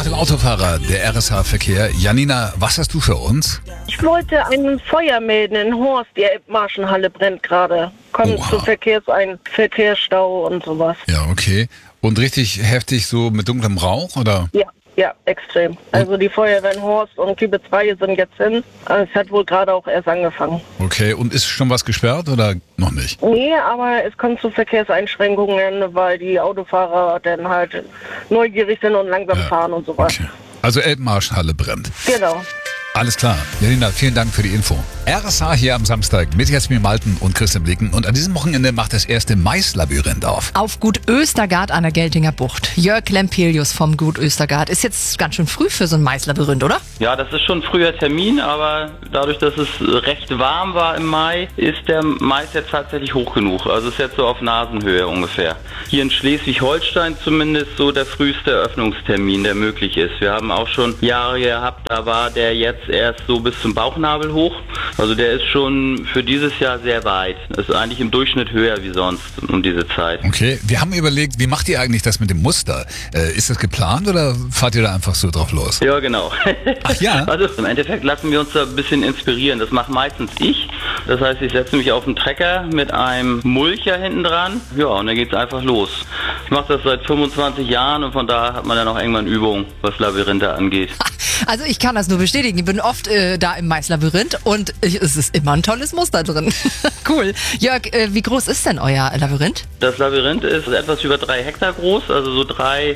dem Autofahrer der RSH-Verkehr. Janina, was hast du für uns? Ich wollte ein Feuer melden in Horst. Die Elbmarschenhalle brennt gerade. Kommt zu Verkehrsstau und sowas. Ja, okay. Und richtig heftig so mit dunklem Rauch, oder? Ja, extrem. Also die Feuerwehr in Horst und Kübe 2 sind jetzt hin. Es hat wohl gerade auch erst angefangen. Okay, und ist schon was gesperrt oder noch nicht? Nee, aber es kommt zu Verkehrseinschränkungen, weil die Autofahrer dann halt neugierig sind und langsam fahren und sowas. Okay. Also Elbmarschenhalle brennt. Genau. Alles klar. Janina, vielen Dank für die Info. RSH hier am Samstag mit Jasmin Malten und Christian Blicken. Und an diesem Wochenende macht das erste Maislabyrinth auf. Auf Gut Östergard an der Geltinger Bucht. Jörg Lempelius vom Gut Östergard. Ist jetzt ganz schön früh für so ein Maislabyrinth, oder? Ja, das ist schon ein früher Termin, aber dadurch, dass es recht warm war im Mai, ist der Mais jetzt tatsächlich hoch genug. Also ist jetzt so auf Nasenhöhe ungefähr. Hier in Schleswig-Holstein zumindest so der früheste Eröffnungstermin, der möglich ist. Wir haben auch schon Jahre gehabt, da war der jetzt erst so bis zum Bauchnabel hoch. Also der ist schon für dieses Jahr sehr weit. Das ist eigentlich im Durchschnitt höher wie sonst um diese Zeit. Okay, wir haben überlegt, wie macht ihr eigentlich das mit dem Muster? Ist das geplant oder fahrt ihr da einfach so drauf los? Ja, genau. Ach ja? Also im Endeffekt lassen wir uns da ein bisschen inspirieren. Das mache meistens ich. Das heißt, ich setze mich auf den Trecker mit einem Mulcher hinten dran. Ja, und dann geht's einfach los. Ich mache das seit 25 Jahren und von daher hat man dann auch irgendwann Übung, was Labyrinthe angeht. Also ich kann das nur bestätigen. Ich bin oft da im Maislabyrinth und es ist immer ein tolles Muster drin. Cool. Jörg, wie groß ist denn euer Labyrinth? Das Labyrinth ist etwas über 3 Hektar groß, also so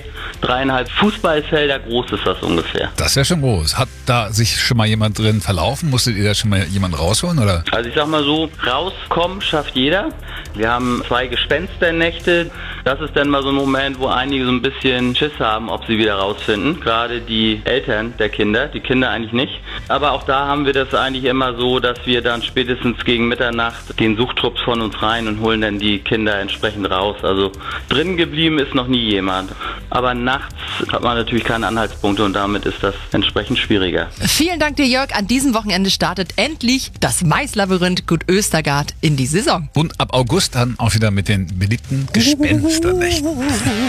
3,5 Fußballfelder groß ist das ungefähr. Das ist ja schon groß. Hat da sich schon mal jemand drin verlaufen? Musstet ihr da schon mal jemanden rausholen, oder? Also ich sag mal so, rauskommen schafft jeder. Wir haben 2 Gespensternächte. Das ist dann mal so ein Moment, wo einige so ein bisschen Schiss haben, ob sie wieder rausfinden. Gerade die Eltern der Kinder, die Kinder eigentlich nicht. Aber auch da haben wir das eigentlich immer so, dass wir dann spätestens gegen Mitternacht gehen Suchtrupps von uns rein und holen dann die Kinder entsprechend raus. Also drin geblieben ist noch nie jemand. Aber nachts hat man natürlich keine Anhaltspunkte und damit ist das entsprechend schwieriger. Vielen Dank dir, Jörg. An diesem Wochenende startet endlich das Maislabyrinth Gut Östergard in die Saison. Und ab August dann auch wieder mit den beliebten Gespensternächten.